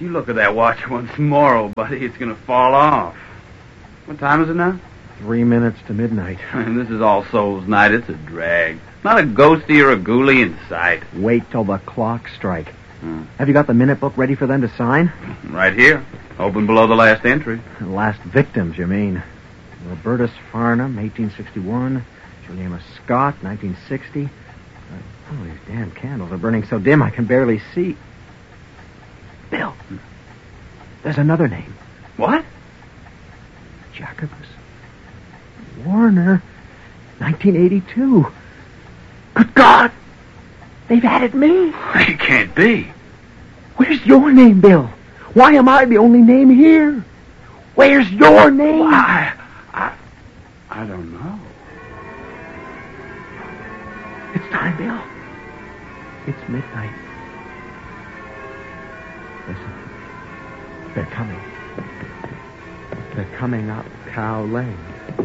If you look at that watch once more, old buddy, it's going to fall off. What time is it now? 3 minutes to midnight. And this is All Souls Night. It's a drag. Not a ghostie or a ghoulie in sight. Wait till the clock strike. Have you got the minute book ready for them to sign? Right here. Open below the last entry. Last victims, you mean. Robertus Farnham, 1861. Juliana Scott, 1960. Oh, these damn candles are burning so dim I can barely see. Bill, there's another name. What? Jacobus Warner, 1982. Good God! They've added me. It can't be. Where's your name, Bill? Why am I the only name here? Where's your name? Well, I don't know. It's time, Bill. It's midnight. Listen. They're coming. They're coming up Cow Lane.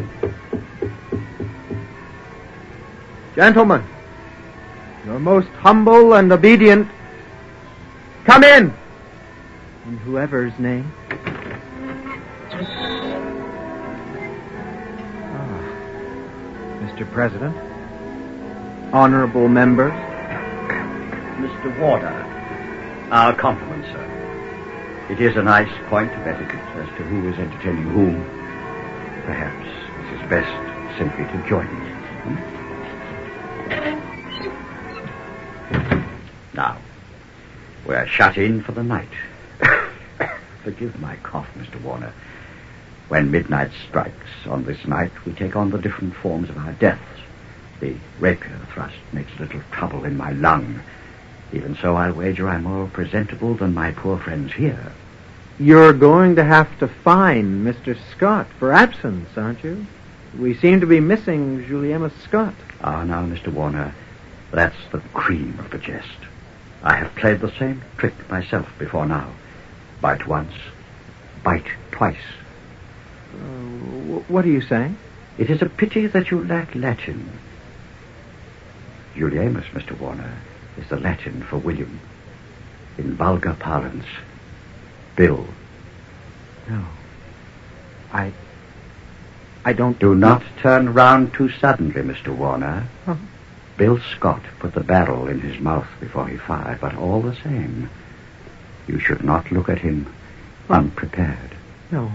Gentlemen, your most humble and obedient, come in whoever's name. Mr. President, honorable members. Mr. Warner, our compliments, sir. It is a nice point of etiquette as to who is entertaining whom. Perhaps it is best simply to join me. Now, we're shut in for the night. Forgive my cough, Mr. Warner. When midnight strikes on this night, we take on the different forms of our deaths. The rapier thrust makes a little trouble in my lung. Even so, I'll wager I'm more presentable than my poor friends here. You're going to have to fine Mr. Scott for absence, aren't you? We seem to be missing Juliana Scott. Ah, now, Mr. Warner, that's the cream of the jest. I have played the same trick myself before now. Bite once, bite twice. What are you saying? It is a pity that you lack Latin. Julianus, Mr. Warner, is the Latin for William. In vulgar parlance, Bill. No. I don't... Do not turn round too suddenly, Mr. Warner. Huh? Bill Scott put the barrel in his mouth before he fired, but all the same, you should not look at him unprepared. No.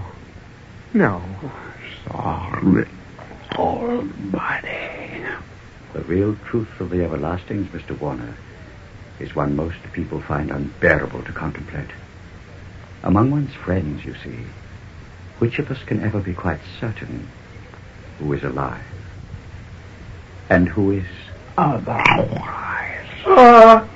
Sorry, almighty. The real truth of the everlastings, Mr. Warner, is one most people find unbearable to contemplate. Among one's friends, you see, which of us can ever be quite certain who is alive and who is otherwise?